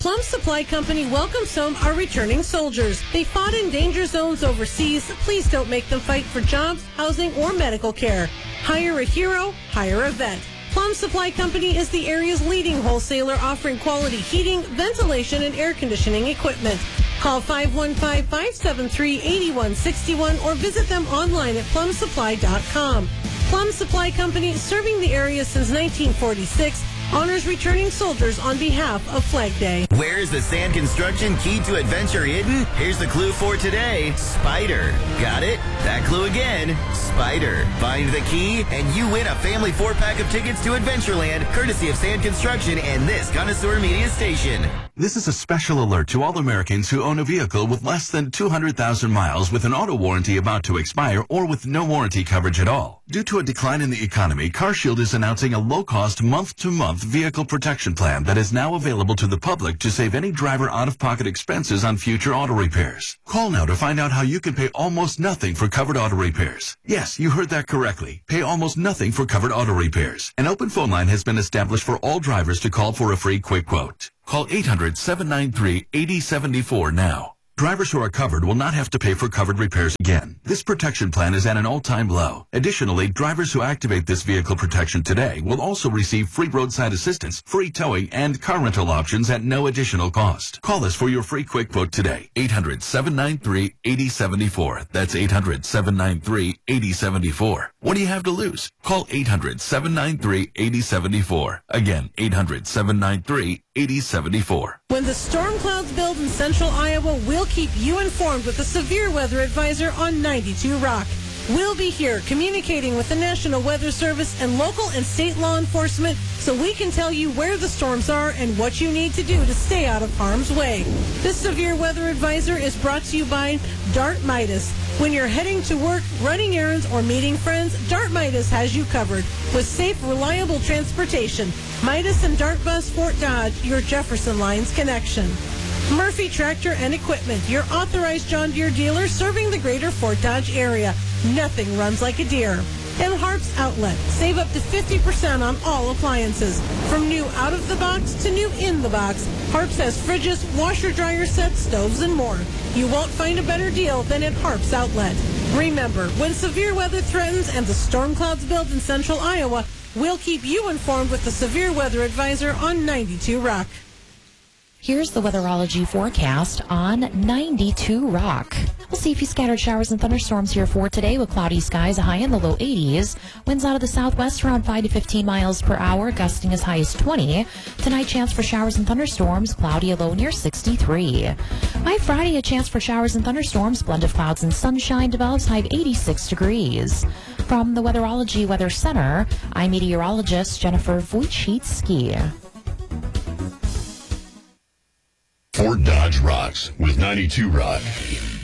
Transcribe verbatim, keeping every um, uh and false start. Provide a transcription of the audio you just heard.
Plum Supply Company welcomes home our returning soldiers. They fought in danger zones overseas. Please don't make them fight for jobs, housing, or medical care. Hire a hero, hire a vet. Plum Supply Company is the area's leading wholesaler offering quality heating, ventilation, and air conditioning equipment. Call five one five, five seven three, eight one six one or visit them online at plum supply dot com. Plum Supply Company, serving the area since nineteen forty-six, honors returning soldiers on behalf of Flag Day. Where's the sand construction key to adventure hidden? Here's the clue for today. Spider. Got it? That clue again. Spider. Find the key and you win a family four-pack of tickets to Adventureland, courtesy of Sand Construction and this Connoisseur Media Station. This is a special alert to all Americans who own a vehicle with less than two hundred thousand miles with an auto warranty about to expire or with no warranty coverage at all. Due to a decline in the economy, CarShield is announcing a low-cost month-to-month vehicle protection plan that is now available to the public to save any driver out-of-pocket expenses on future auto repairs. Call now to find out how you can pay almost nothing for covered auto repairs. Yes, you heard that correctly. Pay almost nothing for covered auto repairs. An open phone line has been established for all drivers to call for a free quick quote. Call eight hundred, seven nine three, eight zero seven four now. Drivers who are covered will not have to pay for covered repairs again. This protection plan is at an all-time low. Additionally, drivers who activate this vehicle protection today will also receive free roadside assistance, free towing, and car rental options at no additional cost. Call us for your free quick quote today. eight hundred, seven nine three, eight zero seven four. That's eight hundred, seven nine three, eight zero seven four. What do you have to lose? Call eight hundred, seven nine three, eight zero seven four. Again, eight hundred, seven nine three, eight zero seven four. When the storm clouds build in central Iowa, we'll keep you informed with the Severe Weather Advisor on ninety-two Rock. We'll be here communicating with the National Weather Service and local and state law enforcement so we can tell you where the storms are and what you need to do to stay out of harm's way. This Severe Weather Advisor is brought to you by Dart Midas. When you're heading to work, running errands, or meeting friends, Dart Midas has you covered with safe, reliable transportation. Midas and Dart Bus Fort Dodge, your Jefferson Lines connection. Murphy Tractor and Equipment, your authorized John Deere dealer serving the greater Fort Dodge area. Nothing runs like a Deere. And Harps Outlet. Save up to fifty percent on all appliances. From new out-of-the-box to new in-the-box, Harps has fridges, washer-dryer sets, stoves, and more. You won't find a better deal than at Harps Outlet. Remember, when severe weather threatens and the storm clouds build in central Iowa, we'll keep you informed with the Severe Weather Advisor on ninety-two Rock. Here's the weatherology forecast on ninety-two Rock. We'll see a few scattered showers and thunderstorms here for today with cloudy skies, a high in the low eighties. Winds out of the southwest around five to fifteen miles per hour, gusting as high as twenty. Tonight, chance for showers and thunderstorms, cloudy, a low near sixty-three. By Friday, a chance for showers and thunderstorms, blend of clouds and sunshine develops, high of eighty-six degrees. From the Weatherology Weather Center, I'm meteorologist Jennifer Wojcicki. Fort Dodge rocks with ninety-two Rock.